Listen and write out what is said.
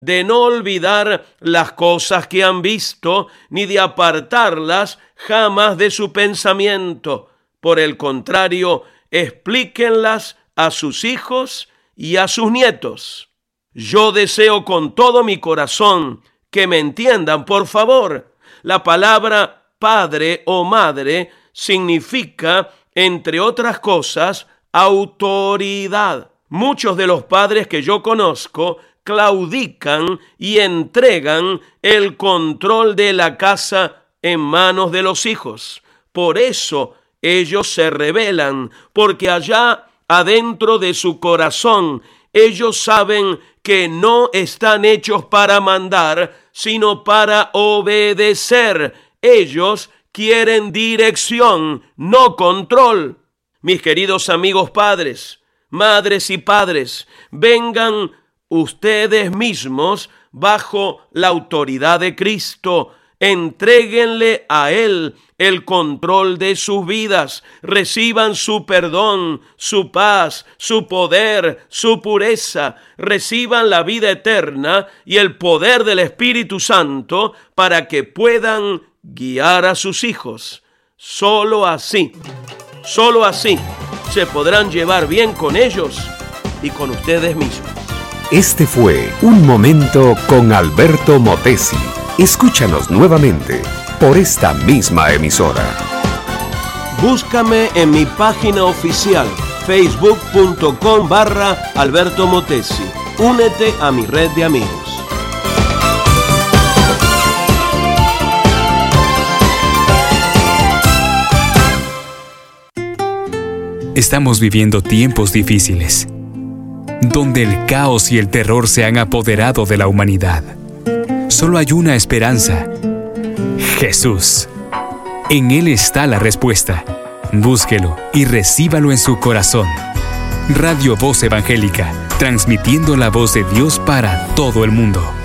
de no olvidar las cosas que han visto, ni de apartarlas jamás de su pensamiento. Por el contrario, explíquenlas a sus hijos y a sus nietos. Yo deseo con todo mi corazón que me entiendan, por favor. La palabra padre o madre significa, entre otras cosas, autoridad. Muchos de los padres que yo conozco claudican y entregan el control de la casa en manos de los hijos. Por eso ellos se rebelan, porque allá adentro de su corazón ellos saben que no están hechos para mandar, sino para obedecer. Ellos quieren dirección, no control. Mis queridos amigos padres, madres y padres, vengan ustedes mismos bajo la autoridad de Cristo. Entréguenle a Él el control de sus vidas. Reciban su perdón, su paz, su poder, su pureza. Reciban la vida eterna y el poder del Espíritu Santo para que puedan guiar a sus hijos. Solo así se podrán llevar bien con ellos y con ustedes mismos. Este fue Un Momento con Alberto Motesi. Escúchanos nuevamente por esta misma emisora. Búscame en mi página oficial facebook.com/Alberto Motesi. Únete a mi red de amigos. Estamos viviendo tiempos difíciles, donde el caos y el terror se han apoderado de la humanidad. Solo hay una esperanza: Jesús. En Él está la respuesta. Búsquelo y recíbalo en su corazón. Radio Voz Evangélica, transmitiendo la voz de Dios para todo el mundo.